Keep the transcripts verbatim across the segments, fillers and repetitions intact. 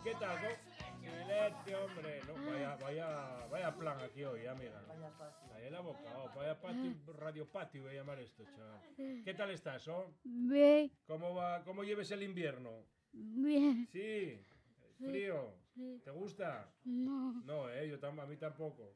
¿Qué tal? Silencio, hombre. No, vaya, vaya, vaya plan aquí hoy, amiga. Ahí la boca, oh, vaya patio, radio patio voy a llamar esto, chaval. ¿Qué tal estás, oh? Bien. ¿Cómo va, cómo lleves el invierno? Bien. Sí, frío. Sí. ¿Te gusta? No. No, eh, yo tam a mí tampoco.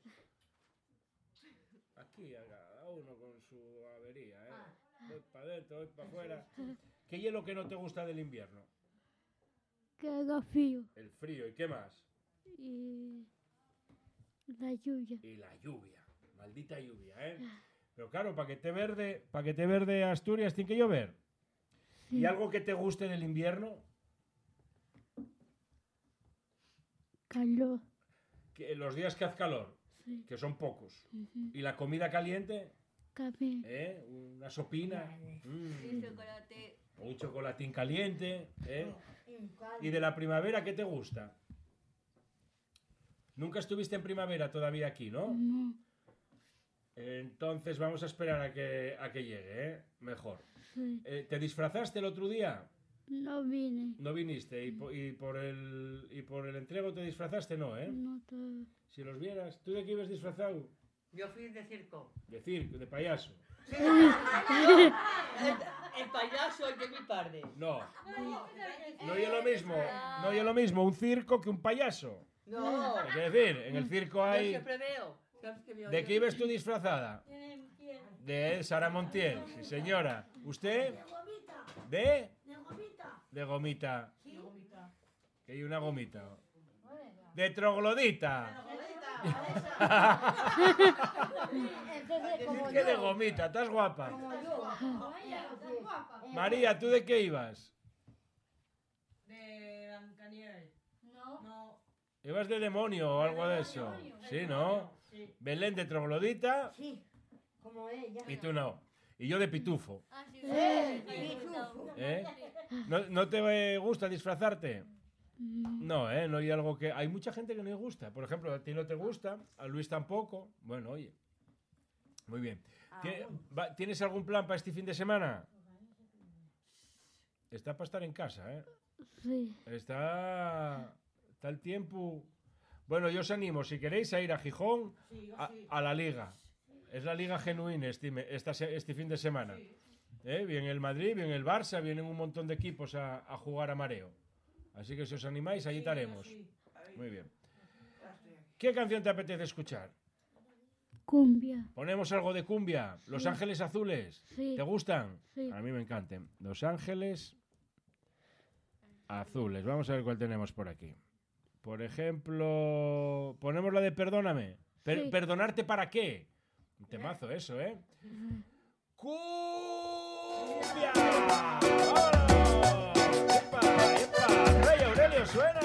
Aquí, cada uno con su avería, eh. Voy para adentro, voy para afuera. ¿Qué hielo que no te gusta del invierno? Que haga frío. El frío, ¿y qué más? Y la lluvia. Y la lluvia, maldita lluvia, ¿eh? Pero claro, para que te verde, para que te verde Asturias tiene que llover. Sí. ¿Y algo que te guste del invierno? Calor. Que los días que hace calor, Sí. que son pocos. Uh-huh. ¿Y la comida caliente? Café. ¿Eh? Una sopina. Mm. Chocolate. Un chocolatín caliente, ¿eh? ¿Y de la primavera qué te gusta? Nunca estuviste en primavera todavía aquí, ¿no? No. Entonces vamos a esperar a que, a que llegue, ¿eh? Mejor. Sí. Eh, ¿Te disfrazaste el otro día? No vine. No viniste. ¿Y, po y, por el, ¿Y por el entrego te disfrazaste? No, ¿eh? No todo. Si los vieras. ¿Tú de qué ibas disfrazado? Yo fui de circo. De circo, de payaso. Sí. el, el payaso es de mi padre. No. No es lo mismo. No es lo mismo un circo que un payaso. No. Es decir, en el circo Yo hay... siempre veo. Que veo ¿De qué ibas tú disfrazada? De Sara Montiel, sí señora. ¿Usted? ¿De? De gomita. De gomita. Sí. Que hay una gomita. De troglodita. ¿Qué de gomita? ¿Estás guapa? María, ¿tú de qué ibas? De Blancanieves. No. No. ¿Ibas de demonio o algo de eso? Sí, ¿no? Sí. Belén de troglodita Sí. Como ella. y tú no. Y yo de pitufo. Eh, pitufo. ¿Eh? ¿No, no te gusta disfrazarte? No, ¿eh? No hay algo que... Hay mucha gente que no le gusta. Por ejemplo, a ti no te gusta, a Luis tampoco. Bueno, oye. Muy bien. ¿Tien- va- ¿Tienes algún plan para este fin de semana? Está para estar en casa, ¿eh? Sí. Está... Está el tiempo... Bueno, yo os animo, si queréis, a ir a Gijón a, a la Liga. Es la Liga Genuina este, esta se- este fin de semana. ¿Eh? Viene el Madrid, viene el Barça, vienen un montón de equipos a, a jugar a mareo. Así que si os animáis, allí estaremos. Muy bien. ¿Qué canción te apetece escuchar? Cumbia. ¿Ponemos algo de cumbia? ¿Los Ángeles Azules? Sí. ¿Te gustan? Sí. A mí me encantan. Los Ángeles Azules. Vamos a ver cuál tenemos por aquí. Por ejemplo, ponemos la de Perdóname. Per- Sí. ¿Perdonarte para qué? Un temazo eso, ¿eh? ¡Cumbia! ¡Vámonos! ¡Epa, epa! ¡Rey Aurelio suena!